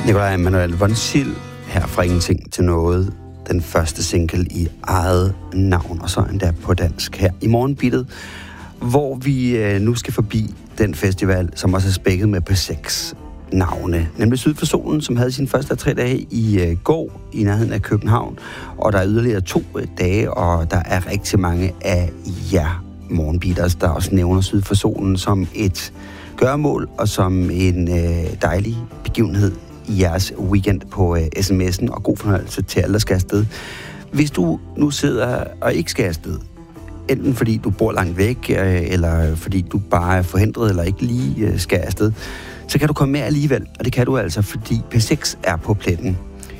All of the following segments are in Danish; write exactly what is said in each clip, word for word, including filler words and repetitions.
Nikolaj Emanuel von Schill her fra Ingenting til Noget. Den første single i eget navn, og så endda på dansk her i Morgenbeatet, hvor vi øh, nu skal forbi den festival, som også er spækket med P seks navne. Nemlig Syd for Solen, som havde sin første tre dage i øh, går i nærheden af København. Og der er yderligere to øh, dage, og der er rigtig mange af jer Morgenbeaters, der også nævner Syd for Solen som et gøremål og som en øh, dejlig begivenhed i jeres weekend på øh, sms'en, og god fornøjelse til alle, der skal afsted. Hvis du nu sidder og ikke skal afsted, enten fordi du bor langt væk, øh, eller fordi du bare er forhindret, eller ikke lige øh, skal afsted, så kan du komme med alligevel, og det kan du altså, fordi P seks er på pletten.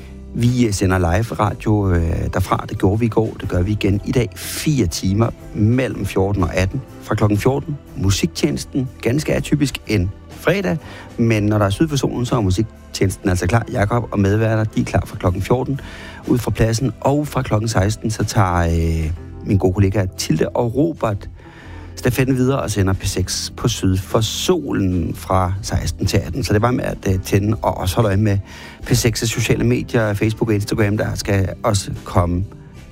Vi øh, sender live radio øh, derfra, det gjorde vi i går, det gør vi igen i dag, fire timer mellem fjorten og atten. Fra klokken fjorten, musiktjenesten, ganske atypisk en fredag, men når der er Syd for Solen, så er musiktjenesten altså klar. Jakob og medværter, de er klar fra klokken fjorten ud fra pladsen, og fra klokken seksten, så tager øh, min gode kollega Tilde og Robert stafetten videre og sender P seks på Syd for Solen fra seksten til atten. Så det er bare med at uh, tænde og også holde øje med P seks' sociale medier, Facebook og Instagram. Der skal også komme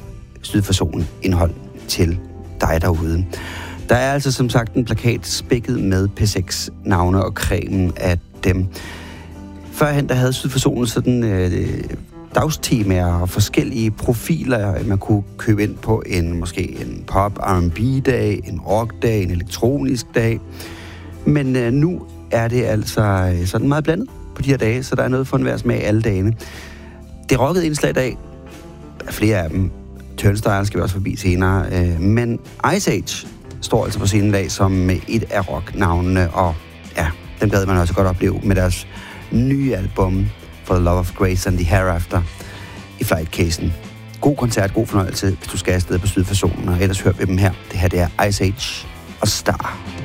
Syd for Solen indhold til dig derude. Der er altså som sagt en plakat spækket med P seks navne og cremen af dem. Førhen der havde Syd for Solen sådan øh, dagstemaer og forskellige profiler, man kunne købe ind på en måske en pop R and B-dag, en rock-dag, en elektronisk dag. Men øh, nu er det altså øh, sådan meget blandet på de her dage, så der er noget for enhver smag alle dagene. Det rockede indslag i dag, flere af dem. Turnstile skal vi også forbi senere, øh, men Ice Age står altså på scenen i dag som et af rock-navnene, og ja, dem gad man også godt opleve med deres nye album For the Love of Grace and the Hereafter i Flightcasen. God koncert, god fornøjelse, hvis du skal afsted på Syd for Solen, og ellers hør vi dem her. Det her, det er Ice Age og Star.